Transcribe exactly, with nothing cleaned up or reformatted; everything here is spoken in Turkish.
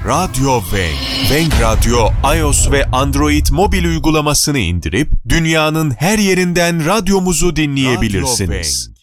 Radyo Wenk. Wenk Radyo, iOS ve Android mobil uygulamasını indirip dünyanın her yerinden radyomuzu dinleyebilirsiniz.